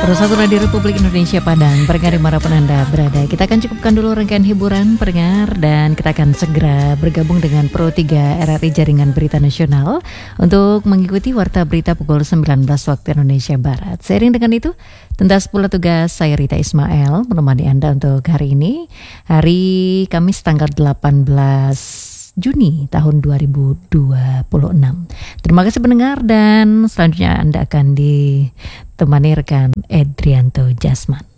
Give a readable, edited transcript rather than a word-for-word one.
Satu Radio Republik Indonesia Padang, pendengar dimanapun Anda berada. Kita akan cukupkan dulu rangkaian hiburan pendengar, dan kita akan segera bergabung dengan Pro 3 RRI Jaringan Berita Nasional untuk mengikuti Warta Berita pukul 19 waktu Indonesia Barat. Seiring dengan itu, tuntas pula tugas saya Rita Ismail menemani Anda untuk hari ini, hari Kamis tanggal 18 Juni tahun 2026. Terima kasih pendengar, dan selanjutnya Anda akan ditemani rekan Edrianto Jasman.